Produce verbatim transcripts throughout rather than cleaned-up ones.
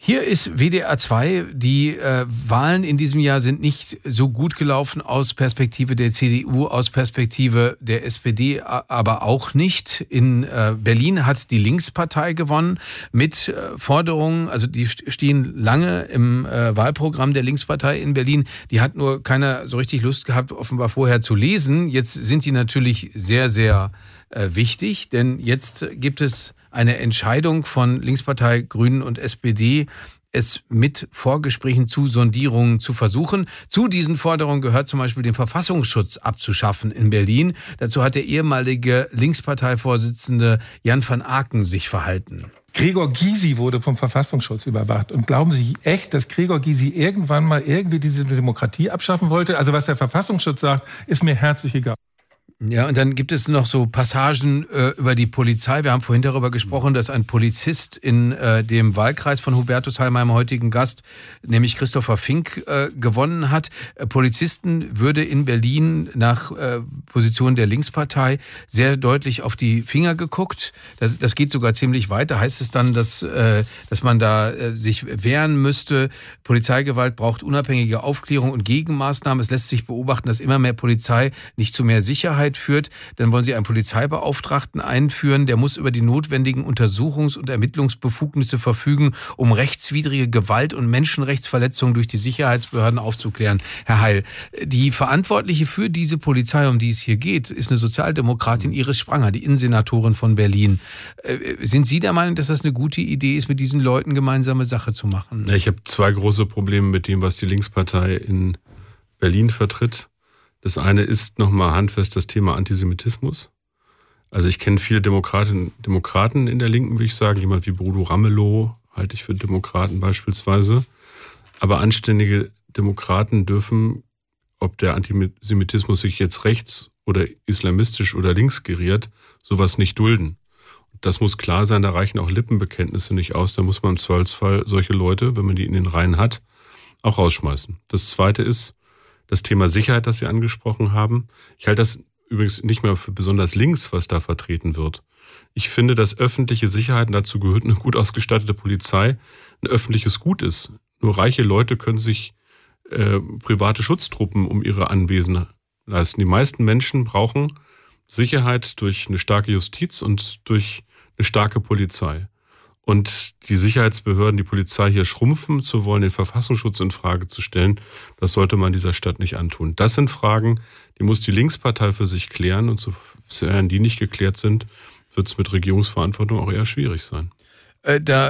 Hier ist W D R zwei. Die äh, Wahlen in diesem Jahr sind nicht so gut gelaufen aus Perspektive der C D U, aus Perspektive der S P D aber auch nicht. In äh, Berlin hat die Linkspartei gewonnen mit äh, Forderungen, also die stehen lange im äh, Wahlprogramm der Linkspartei in Berlin. Die hat nur keiner so richtig Lust gehabt, offenbar vorher zu lesen. Jetzt sind die natürlich sehr, sehr äh, wichtig, denn jetzt gibt es eine Entscheidung von Linkspartei, Grünen und S P D, es mit Vorgesprächen zu Sondierungen zu versuchen. Zu diesen Forderungen gehört zum Beispiel den Verfassungsschutz abzuschaffen in Berlin. Dazu hat der ehemalige Linksparteivorsitzende Jan van Aken sich verhalten. Gregor Gysi wurde vom Verfassungsschutz überwacht. Und glauben Sie echt, dass Gregor Gysi irgendwann mal irgendwie diese Demokratie abschaffen wollte? Also was der Verfassungsschutz sagt, ist mir herzlich egal. Ja, und dann gibt es noch so Passagen äh, über die Polizei. Wir haben vorhin darüber gesprochen, dass ein Polizist in äh, dem Wahlkreis von Hubertus Heil, meinem heutigen Gast, nämlich Christopher Fink, äh, gewonnen hat. Äh, Polizisten würde in Berlin nach äh, Position der Linkspartei sehr deutlich auf die Finger geguckt. Das, das geht sogar ziemlich weit. Da heißt es dann, dass, äh, dass man da äh, sich wehren müsste. Polizeigewalt braucht unabhängige Aufklärung und Gegenmaßnahmen. Es lässt sich beobachten, dass immer mehr Polizei nicht zu mehr Sicherheit führt. Dann wollen sie einen Polizeibeauftragten einführen, der muss über die notwendigen Untersuchungs- und Ermittlungsbefugnisse verfügen, um rechtswidrige Gewalt und Menschenrechtsverletzungen durch die Sicherheitsbehörden aufzuklären. Herr Heil, die Verantwortliche für diese Polizei, um die es hier geht, ist eine Sozialdemokratin, Iris Spranger, die Innensenatorin von Berlin. Sind Sie der Meinung, dass das eine gute Idee ist, mit diesen Leuten gemeinsame Sache zu machen? Ich habe zwei große Probleme mit dem, was die Linkspartei in Berlin vertritt. Das eine ist nochmal handfest das Thema Antisemitismus. Also ich kenne viele Demokratinnen Demokraten in der Linken, würde ich sagen. Jemand wie Bodo Ramelow halte ich für Demokraten beispielsweise. Aber anständige Demokraten dürfen, ob der Antisemitismus sich jetzt rechts oder islamistisch oder links geriert, sowas nicht dulden. Das muss klar sein, da reichen auch Lippenbekenntnisse nicht aus. Da muss man im Zweifelsfall solche Leute, wenn man die in den Reihen hat, auch rausschmeißen. Das Zweite ist das Thema Sicherheit, das Sie angesprochen haben. Ich halte das übrigens nicht mehr für besonders links, was da vertreten wird. Ich finde, dass öffentliche Sicherheit, und dazu gehört eine gut ausgestattete Polizei, ein öffentliches Gut ist. Nur reiche Leute können sich äh, private Schutztruppen um ihre Anwesen leisten. Die meisten Menschen brauchen Sicherheit durch eine starke Justiz und durch eine starke Polizei. Und die Sicherheitsbehörden, die Polizei hier schrumpfen zu wollen, den Verfassungsschutz in Frage zu stellen, das sollte man dieser Stadt nicht antun. Das sind Fragen, die muss die Linkspartei für sich klären. Und sofern die nicht geklärt sind, wird es mit Regierungsverantwortung auch eher schwierig sein. Da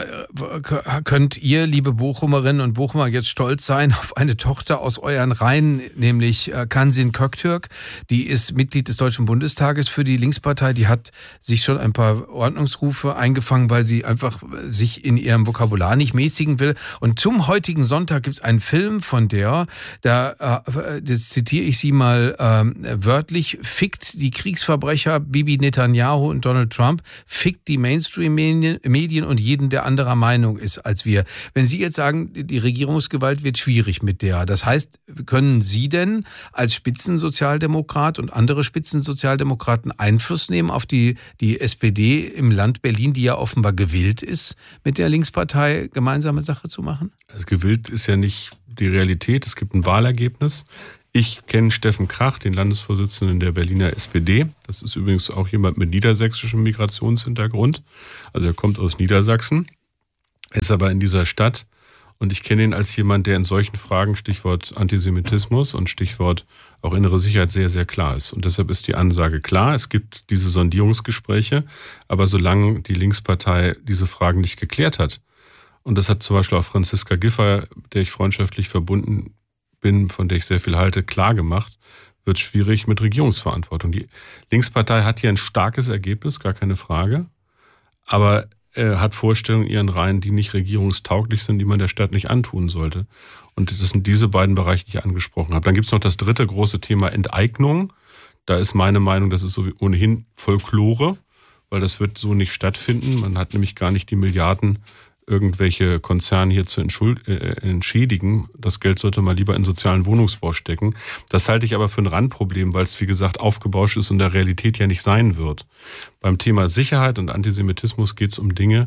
könnt ihr, liebe Bochumerinnen und Bochumer, jetzt stolz sein auf eine Tochter aus euren Reihen, nämlich Kansin Köktürk. Die ist Mitglied des Deutschen Bundestages für die Linkspartei. Die hat sich schon ein paar Ordnungsrufe eingefangen, weil sie einfach sich in ihrem Vokabular nicht mäßigen will. Und zum heutigen Sonntag gibt es einen Film von der, da das zitiere ich sie mal äh, wörtlich, fickt die Kriegsverbrecher Bibi Netanyahu und Donald Trump, fickt die Mainstream-Medien und jeden, der anderer Meinung ist als wir. Wenn Sie jetzt sagen, die Regierungsgewalt wird schwierig mit der, das heißt, können Sie denn als Spitzensozialdemokrat und andere Spitzensozialdemokraten Einfluss nehmen auf die, die S P D im Land Berlin, die ja offenbar gewillt ist, mit der Linkspartei gemeinsame Sache zu machen? Also gewillt ist ja nicht die Realität. Es gibt ein Wahlergebnis. Ich kenne Steffen Krach, den Landesvorsitzenden der Berliner S P D. Das ist übrigens auch jemand mit niedersächsischem Migrationshintergrund. Also er kommt aus Niedersachsen, ist aber in dieser Stadt. Und ich kenne ihn als jemand, der in solchen Fragen, Stichwort Antisemitismus und Stichwort auch innere Sicherheit, sehr, sehr klar ist. Und deshalb ist die Ansage klar, es gibt diese Sondierungsgespräche. Aber solange die Linkspartei diese Fragen nicht geklärt hat, und das hat zum Beispiel auch Franziska Giffey, der ich freundschaftlich verbunden bin, von der ich sehr viel halte, klar gemacht, wird schwierig mit Regierungsverantwortung. Die Linkspartei hat hier ein starkes Ergebnis, gar keine Frage, aber äh, hat Vorstellungen in ihren Reihen, die nicht regierungstauglich sind, die man der Stadt nicht antun sollte. Und das sind diese beiden Bereiche, die ich angesprochen habe. Dann gibt es noch das dritte große Thema Enteignung. Da ist meine Meinung, das ist so wie ohnehin Folklore, weil das wird so nicht stattfinden. Man hat nämlich gar nicht die Milliarden, irgendwelche Konzerne hier zu entschuld- äh, entschädigen. Das Geld sollte man lieber in sozialen Wohnungsbau stecken. Das halte ich aber für ein Randproblem, weil es, wie gesagt, aufgebauscht ist und der Realität ja nicht sein wird. Beim Thema Sicherheit und Antisemitismus geht es um Dinge,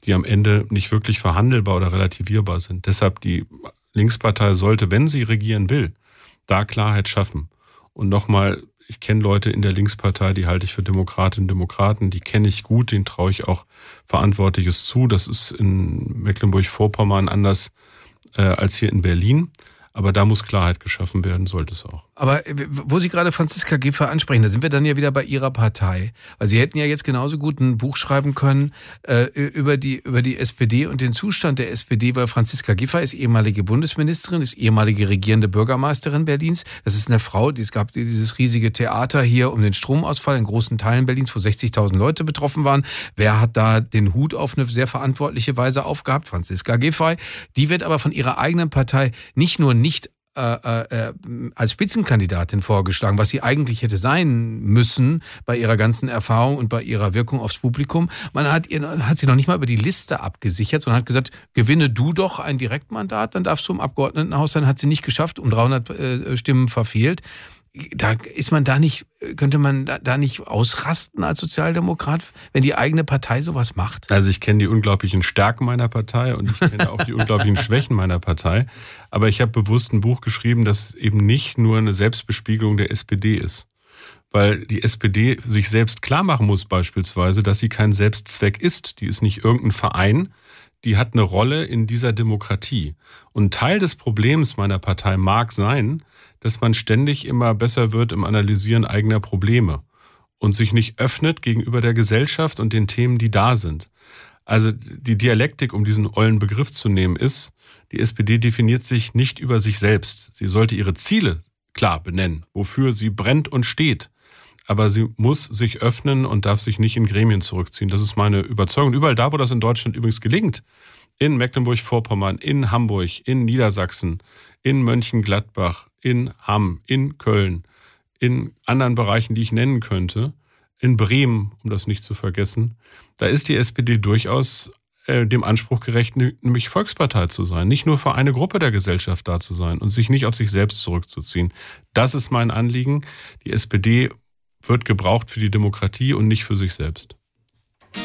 die am Ende nicht wirklich verhandelbar oder relativierbar sind. Deshalb die Linkspartei sollte, wenn sie regieren will, da Klarheit schaffen. Und nochmal, ich kenne Leute in der Linkspartei, die halte ich für Demokratinnen und Demokraten, die kenne ich gut, denen traue ich auch Verantwortliches zu. Das ist in Mecklenburg-Vorpommern anders äh, als hier in Berlin. Aber da muss Klarheit geschaffen werden, sollte es auch. Aber wo Sie gerade Franziska Giffey ansprechen, da sind wir dann ja wieder bei Ihrer Partei. Weil Sie hätten ja jetzt genauso gut ein Buch schreiben können äh, über die über die S P D und den Zustand der S P D, weil Franziska Giffey ist ehemalige Bundesministerin, ist ehemalige regierende Bürgermeisterin Berlins. Das ist eine Frau, die, es gab dieses riesige Theater hier um den Stromausfall in großen Teilen Berlins, wo sechzigtausend Leute betroffen waren. Wer hat da den Hut auf eine sehr verantwortliche Weise aufgehabt? Franziska Giffey. Die wird aber von ihrer eigenen Partei nicht nur nicht Äh, äh, als Spitzenkandidatin vorgeschlagen, was sie eigentlich hätte sein müssen bei ihrer ganzen Erfahrung und bei ihrer Wirkung aufs Publikum. Man hat, ihr, hat sie noch nicht mal über die Liste abgesichert, sondern hat gesagt, gewinne du doch ein Direktmandat, dann darfst du im Abgeordnetenhaus sein. Hat sie nicht geschafft, um dreihundert äh, Stimmen verfehlt. Da ist man da nicht, könnte man da, da nicht ausrasten als Sozialdemokrat, wenn die eigene Partei sowas macht? Also ich kenne die unglaublichen Stärken meiner Partei und ich kenne auch die unglaublichen Schwächen meiner Partei. Aber ich habe bewusst ein Buch geschrieben, das eben nicht nur eine Selbstbespiegelung der S P D ist. Weil die S P D sich selbst klar machen muss beispielsweise, dass sie kein Selbstzweck ist. Die ist nicht irgendein Verein. Die hat eine Rolle in dieser Demokratie. Und Teil des Problems meiner Partei mag sein, dass man ständig immer besser wird im Analysieren eigener Probleme und sich nicht öffnet gegenüber der Gesellschaft und den Themen, die da sind. Also die Dialektik, um diesen ollen Begriff zu nehmen, ist, die S P D definiert sich nicht über sich selbst. Sie sollte ihre Ziele klar benennen, wofür sie brennt und steht. Aber sie muss sich öffnen und darf sich nicht in Gremien zurückziehen. Das ist meine Überzeugung. Überall da, wo das in Deutschland übrigens gelingt, in Mecklenburg-Vorpommern, in Hamburg, in Niedersachsen, in Mönchengladbach, in Hamm, in Köln, in anderen Bereichen, die ich nennen könnte, in Bremen, um das nicht zu vergessen, da ist die S P D durchaus äh, dem Anspruch gerecht, nämlich Volkspartei zu sein, nicht nur für eine Gruppe der Gesellschaft da zu sein und sich nicht auf sich selbst zurückzuziehen. Das ist mein Anliegen. Die S P D wird gebraucht für die Demokratie und nicht für sich selbst.